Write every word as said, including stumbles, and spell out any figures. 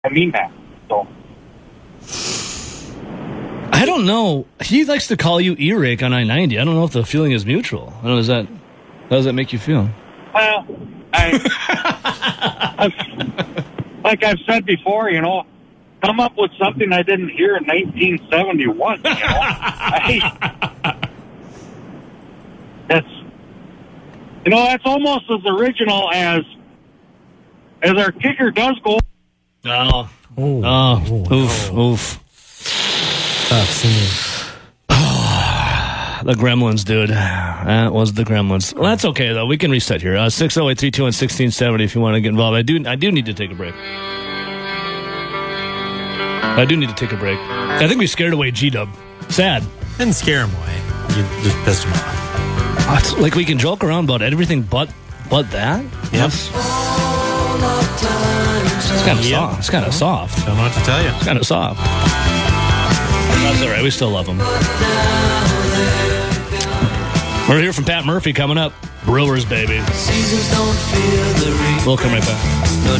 I mean that. So. I don't know. He likes to call you earache on I ninety. I don't know if the feeling is mutual. I don't know, is that, how does that make you feel? Well, I, I've, like I've said before, you know, come up with something I didn't hear in nineteen seventy-one. You know, I, that's you know that's almost as original as as our kicker does go. Oh, Oh, oh, oh, oof, oh. oof. Tough scene. The Gremlins, dude. That was the Gremlins. Well, that's okay, though. We can reset here. Uh, six oh eight, three two one, one six seven zero if you want to get involved. I do I do need to take a break. I do need to take a break. I think we scared away G-Dub. Sad. Didn't scare him away. You just pissed him off. Uh, it's like we can joke around about everything but but that? Yep. It's kind of Yep. soft. It's kind of soft. Don't know what to tell you. It's kind of soft. That's all right. We still love him. We're here from Pat Murphy coming up. Brewers, baby. We'll come right back.